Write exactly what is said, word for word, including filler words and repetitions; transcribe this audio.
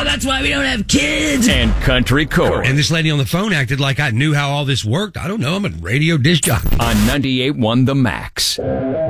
that's why we don't have kids. And country core. And this lady on the phone acted like I knew how all this worked. I don't know. I'm a radio disc jockey. On ninety-eight point one The Max.